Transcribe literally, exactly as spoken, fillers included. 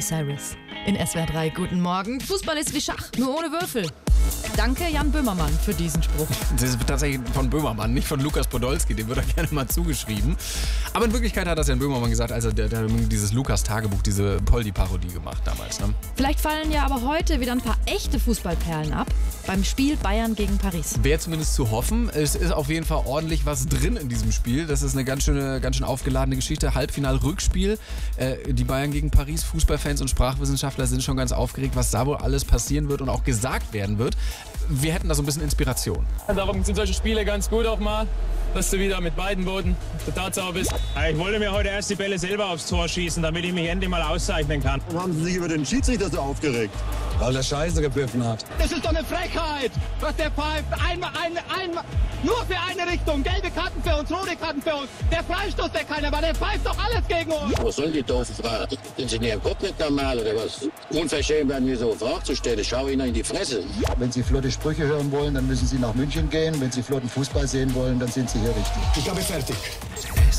Miley Cyrus. In S W R drei, guten Morgen. Fußball ist wie Schach, nur ohne Würfel. Danke, Jan Böhmermann, für diesen Spruch. Das ist tatsächlich von Böhmermann, nicht von Lukas Podolski, dem wird er gerne mal zugeschrieben. Aber in Wirklichkeit hat das Jan Böhmermann gesagt, als er der, der, dieses Lukas-Tagebuch, diese Poldi-Parodie gemacht damals. Ne? Vielleicht fallen ja aber heute wieder ein paar echte Fußballperlen ab beim Spiel Bayern gegen Paris. Wäre zumindest zu hoffen. Es ist auf jeden Fall ordentlich was drin in diesem Spiel. Das ist eine ganz schöne, ganz schön aufgeladene Geschichte. Halbfinal-Rückspiel. Äh, die Bayern gegen Paris. Fußballfans und Sprachwissenschaftler sind schon ganz aufgeregt, was da wohl alles passieren wird und auch gesagt werden wird. Wir hätten da so ein bisschen Inspiration. Darum sind solche Spiele ganz gut auch mal, dass du wieder mit beiden Boden der Tatsache bist. Ich wollte mir heute erst die Bälle selber aufs Tor schießen, damit ich mich endlich mal auszeichnen kann. Warum haben Sie sich über den Schiedsrichter so aufgeregt? Weil der Scheiße gepfiffen hat. Das ist doch eine Frechheit, was der pfeift. Einmal, einmal, einmal, nur für eine Richtung. Gelbe Karten für uns, rote Karten für uns. Der Freistoß, der keiner war, der pfeift doch alles gegen uns. Was soll die doofe Frage? Sind Sie in Ihrem Kopf nicht normal oder was? Unverschämt werden, mir so eine Frage zu stellen. Ich schaue Ihnen in die Fresse. Wenn Sie flotte Sprüche hören wollen, dann müssen Sie nach München gehen. Wenn Sie flotten Fußball sehen wollen, dann sind Sie hier richtig. Ich glaube, fertig. S